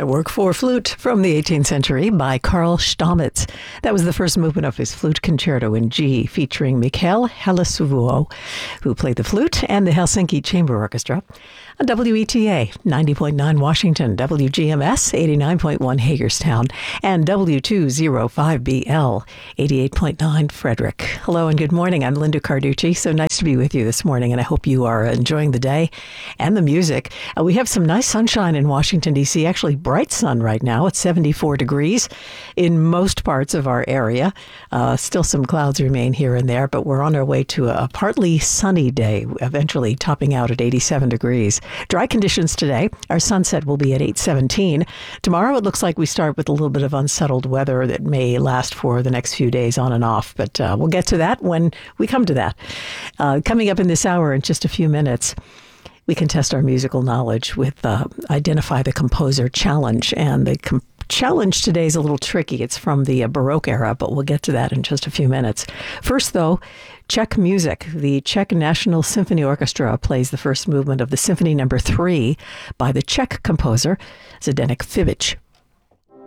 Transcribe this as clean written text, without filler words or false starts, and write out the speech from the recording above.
A work for flute from the 18th century by Karl Stamitz. That was the first movement of his flute concerto in G, featuring Mikhail Helasuvuo, who played the flute, and the Helsinki Chamber Orchestra. On WETA, 90.9 Washington, WGMS, 89.1 Hagerstown, and W205BL, 88.9 Frederick. Hello and good morning. I'm Linda Carducci. So nice to be with you this morning, and I hope you are enjoying the day and the music. We have some nice sunshine in Washington, D.C., actually bright sun right now. It's 74 degrees in most parts of our area. Still some clouds remain here and there, but we're on our way to a partly sunny day, eventually topping out at 87 degrees. Dry conditions today. Our sunset will be at 8:17. Tomorrow it looks like we start with a little bit of unsettled weather that may last for the next few days on and off, but we'll get to that when we come to that. Coming up in this hour in just a few minutes, we can test our musical knowledge with Identify the Composer Challenge. And the challenge today is a little tricky. It's from the Baroque era, but we'll get to that in just a few minutes. First, though, Czech music. The Czech National Symphony Orchestra plays the first movement of the Symphony No. 3 by the Czech composer Zdeněk Fibič.